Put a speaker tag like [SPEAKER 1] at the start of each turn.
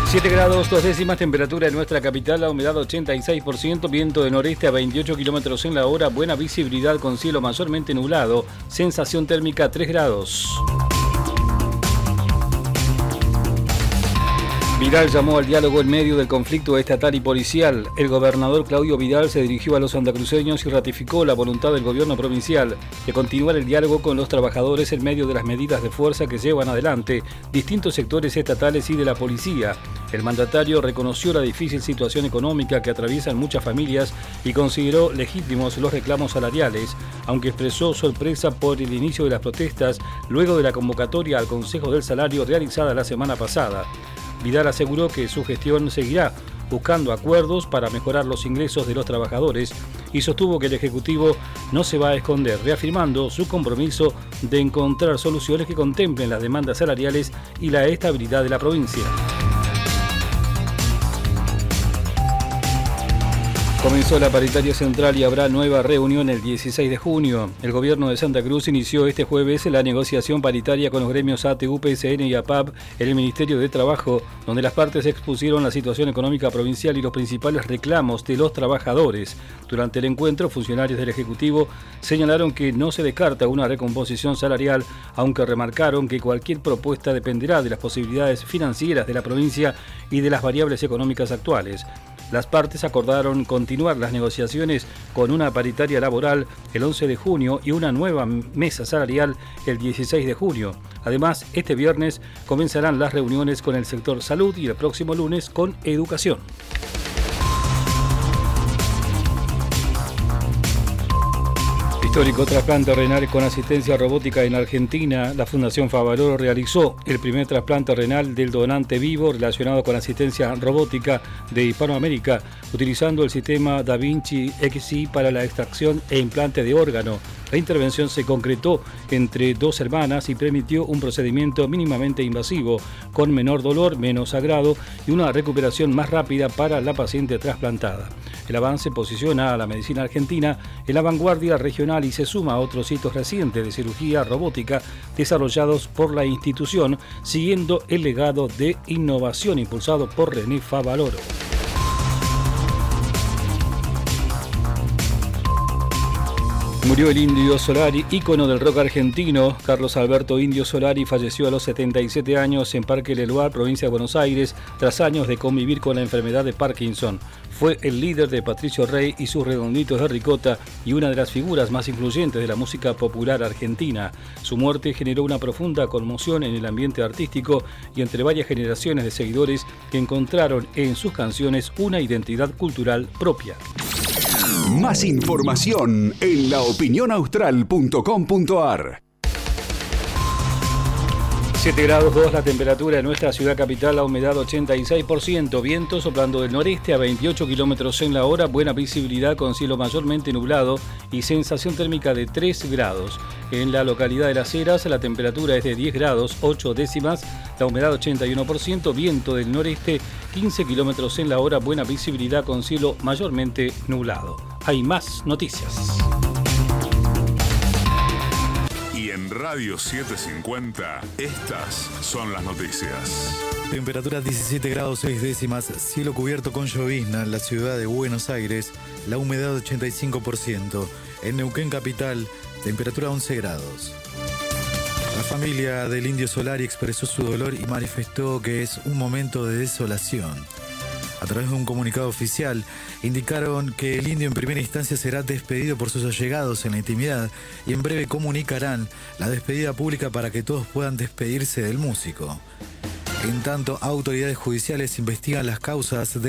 [SPEAKER 1] 7 grados 2 décimas, temperatura en nuestra capital, la humedad 86%, viento de noreste a 28 kilómetros en la hora, buena visibilidad con cielo mayormente nublado, sensación térmica 3 grados. Vidal llamó al diálogo en medio del conflicto estatal y policial. El gobernador Claudio Vidal se dirigió a los santacruceños y ratificó la voluntad del gobierno provincial de continuar el diálogo con los trabajadores en medio de las medidas de fuerza que llevan adelante distintos sectores estatales y de la policía. El mandatario reconoció la difícil situación económica que atraviesan muchas familias y consideró legítimos los reclamos salariales, aunque expresó sorpresa por el inicio de las protestas luego de la convocatoria al Consejo del Salario realizada la semana pasada. Vidal aseguró que su gestión seguirá buscando acuerdos para mejorar los ingresos de los trabajadores y sostuvo que el Ejecutivo no se va a esconder, reafirmando su compromiso de encontrar soluciones que contemplen las demandas salariales y la estabilidad de la provincia. Comenzó la paritaria central y habrá nueva reunión el 16 de junio. El gobierno de Santa Cruz inició este jueves la negociación paritaria con los gremios ATU, PSN y APAP en el Ministerio de Trabajo, donde las partes expusieron la situación económica provincial y los principales reclamos de los trabajadores. Durante el encuentro, funcionarios del Ejecutivo señalaron que no se descarta una recomposición salarial, aunque remarcaron que cualquier propuesta dependerá de las posibilidades financieras de la provincia y de las variables económicas actuales. Las partes acordaron continuar las negociaciones con una paritaria laboral el 11 de junio y una nueva mesa salarial el 16 de junio. Además, este viernes comenzarán las reuniones con el sector salud y el próximo lunes con educación. Histórico trasplante renal con asistencia robótica en Argentina. La Fundación Favaloro realizó el primer trasplante renal del donante vivo relacionado con asistencia robótica de Hispanoamérica, utilizando el sistema Da Vinci XI para la extracción e implante de órgano. La intervención se concretó entre dos hermanas y permitió un procedimiento mínimamente invasivo, con menor dolor, menos sangrado y una recuperación más rápida para la paciente trasplantada. El avance posiciona a la medicina argentina en la vanguardia regional y se suma a otros hitos recientes de cirugía robótica desarrollados por la institución, siguiendo el legado de innovación impulsado por René Favaloro. Murió el Indio Solari, ícono del rock argentino. Carlos Alberto Indio Solari falleció a los 77 años en Parque Leloir, provincia de Buenos Aires, tras años de convivir con la enfermedad de Parkinson. Fue el líder de Patricio Rey y sus Redonditos de Ricota y una de las figuras más influyentes de la música popular argentina. Su muerte generó una profunda conmoción en el ambiente artístico y entre varias generaciones de seguidores que encontraron en sus canciones una identidad cultural propia.
[SPEAKER 2] Más información en laopinionaustral.com.ar.
[SPEAKER 1] 7 grados 2 la temperatura en nuestra ciudad capital, la humedad 86%, viento soplando del noreste a 28 kilómetros en la hora, buena visibilidad con cielo mayormente nublado y sensación térmica de 3 grados. En la localidad de Las Heras la temperatura es de 10 grados 8 décimas, la humedad 81%, viento del noreste 15 kilómetros en la hora, buena visibilidad con cielo mayormente nublado. Hay más noticias.
[SPEAKER 3] En Radio 750, estas son las noticias.
[SPEAKER 4] Temperatura 17 grados 6 décimas, cielo cubierto con llovizna en la ciudad de Buenos Aires, la humedad 85%. En Neuquén capital, temperatura 11 grados. La familia del Indio Solari expresó su dolor y manifestó que es un momento de desolación. A través de un comunicado oficial, indicaron que el indio en primera instancia será despedido por sus allegados en la intimidad y en breve comunicarán la despedida pública para que todos puedan despedirse del músico. En tanto, autoridades judiciales investigan las causas de